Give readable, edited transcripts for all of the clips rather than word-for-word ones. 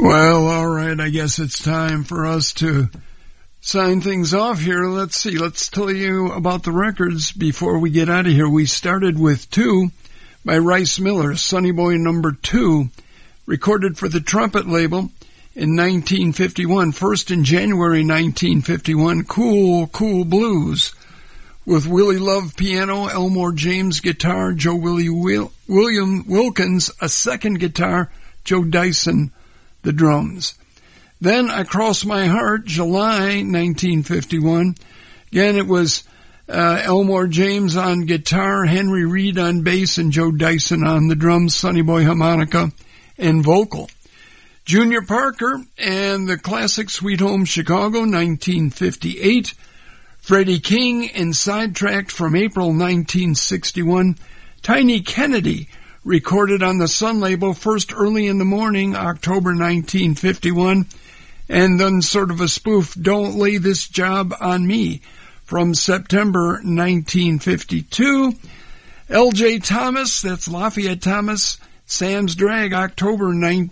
Well, all right, I guess it's time for us to sign things off here. Let's see, let's tell you about the records before we get out of here. We started with 2 by Rice Miller, Sonny Boy number 2, recorded for the Trumpet label in 1951. First in January 1951, Cool, Cool Blues, with Willie Love piano, Elmore James guitar, Joe William Wilkins a second guitar, Joe Dyson the drums. Then I Cross My Heart, July 1951. Again, it was Elmore James on guitar, Henry Reed on bass, and Joe Dyson on the drums, Sonny Boy harmonica and vocal. Junior Parker and the classic Sweet Home Chicago, 1958. Freddie King and Sidetracked from April 1961. Tiny Kennedy, recorded on the Sun label, first early in the morning, October 1951, and then sort of a spoof, Don't Lay This Job on Me, from September 1952. L.J. Thomas, that's Lafayette Thomas, Sam's Drag, October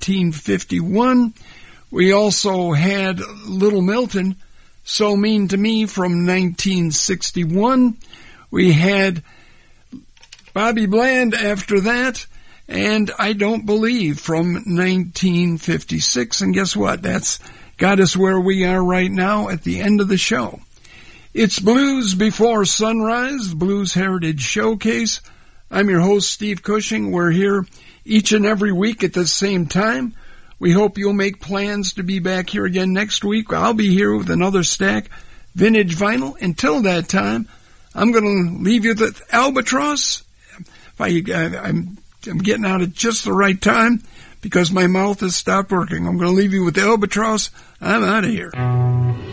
1951. We also had Little Milton, So Mean to Me, from 1961. We had Bobby Bland after that, and I Don't Believe from 1956. And guess what? That's got us where we are right now at the end of the show. It's Blues Before Sunrise, Blues Heritage Showcase. I'm your host, Steve Cushing. We're here each and every week at the same time. We hope you'll make plans to be back here again next week. I'll be here with another stack vintage vinyl. Until that time, I'm going to leave you with Albatross. I'm getting out at just the right time because my mouth has stopped working. I'm going to leave you with Albatross. I'm out of here.